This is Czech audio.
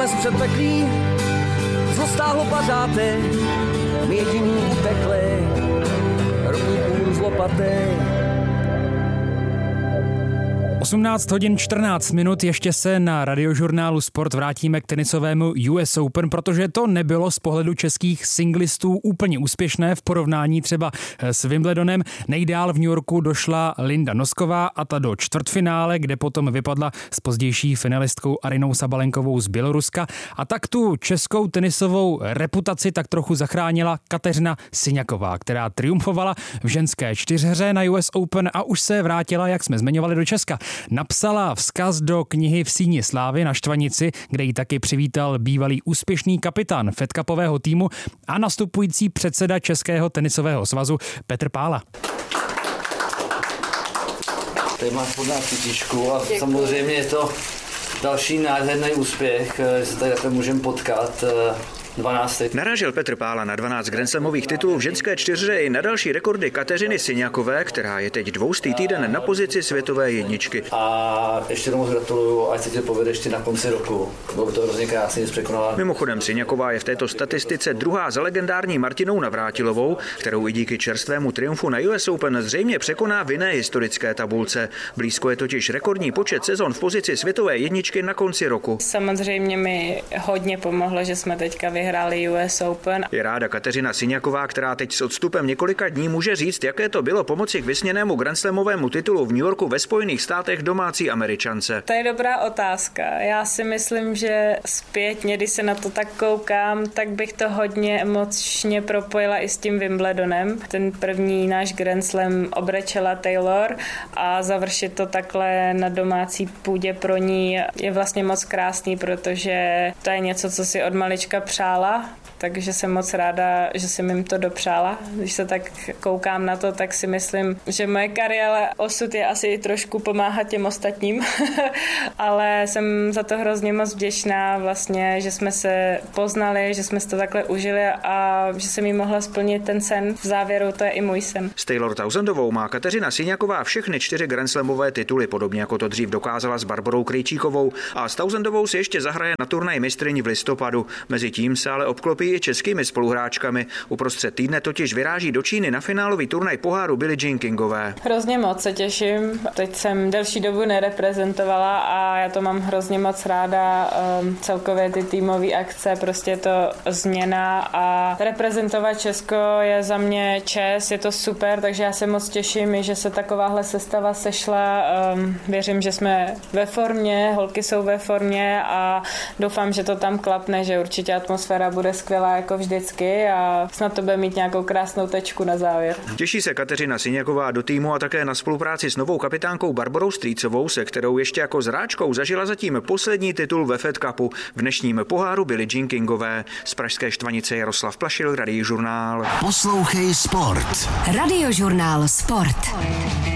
jsme zpřepeklí, zlostáhlo pařáty, my jediný utekli, rovníkům z lopaty. 18 hodin 14 minut, ještě se na Radiožurnálu Sport vrátíme k tenisovému US Open, protože to nebylo z pohledu českých singlistů úplně úspěšné v porovnání třeba s Wimbledonem. Nejdál v New Yorku došla Linda Nosková a ta do čtvrtfinále, kde potom vypadla s pozdější finalistkou Arinou Sabalenkovou z Běloruska. A tak tu českou tenisovou reputaci tak trochu zachránila Kateřina Syňaková, která triumfovala v ženské čtyřhře na US Open a už se vrátila, jak jsme zmiňovali, do Česka. Napsala vzkaz do knihy V síni slávy na Štvanici, kde ji taky přivítal bývalý úspěšný kapitán Fed Cupového týmu a nastupující předseda Českého tenisového svazu Petr Pála. Tady máš pod nás kytičku a samozřejmě je to další nádherný úspěch, že se tady takhle můžeme potkat. 12. Narážel Petr Pála na 12 grandslamových titulů v ženské čtyřhře i na další rekordy Kateřiny Syňakové, která je teď 200. týden na pozici světové jedničky. A ještě tomu gratuluju, ať se ti povede ještě na konci roku. Bylo to hrozně krásně, jsi překonala. Mimochodem Syňaková je v této statistice druhá za legendární Martinou Navrátilovou, kterou i díky čerstvému triumfu na US Open zřejmě překoná v jiné historické tabulce. Blízko je totiž rekordní počet sezon v pozici světové jedničky na konci roku. Samozřejmě mi hodně pomohlo, že jsme teďka vyhráli US Open. Je ráda Kateřina Syňaková, která teď s odstupem několika dní může říct, jaké to bylo pomoci k vysněnému grandslamovému titulu v New Yorku ve Spojených státech domácí Američance. To je dobrá otázka. Já si myslím, že zpětně, když se na to tak koukám, tak bych to hodně emočně propojila i s tím Wimbledonem. Ten první náš Grand Slam obrečela Taylor a završit to takhle na domácí půdě pro ní je vlastně moc krásný, protože to je něco, co si od malička přála, takže jsem moc ráda, že jsem jim to dopřála. Když se tak koukám na to, tak si myslím, že moje kariéra osud je asi i trošku pomáhat těm ostatním, ale jsem za to hrozně moc vděčná vlastně, že jsme se poznali, že jsme si to takhle užili a že jsem jí mohla splnit ten sen. V závěru to je i můj sen. S Taylor Townsendovou má Kateřina Syňaková všechny 4 grandslamové tituly, podobně jako to dřív dokázala s Barborou Krejčíkovou, a s Townsendovou si ještě zahraje na turnaj mistryň v listopadu. Mezitím se ale obklopí i českými spoluhráčkami. Uprostřed týdne totiž vyráží do Číny na finálový turnaj poháru Billie Jean Kingové. Hrozně moc se těším. Teď jsem delší dobu nereprezentovala a já to mám hrozně moc ráda. Celkově ty týmové akce, prostě je to změna a reprezentovat Česko je za mě čest, je to super, takže já se moc těším, že se takováhle sestava sešla. Věřím, že jsme ve formě, holky jsou ve formě a doufám, že to tam klapne, že určitě atmosféra bude skvělá jako vždycky a snad to bude mít nějakou krásnou tečku na závěr. Těší se Kateřina Syňaková do týmu a také na spolupráci s novou kapitánkou Barborou Strýcovou, se kterou ještě jako zráčkou zažila zatím poslední titul ve Fed Cupu v dnešním poháru Billie Jean Kingové. Z pražské Štvanice Jaroslav Plašil, Radiožurnál. Poslouchej sport. Radiožurnál Sport.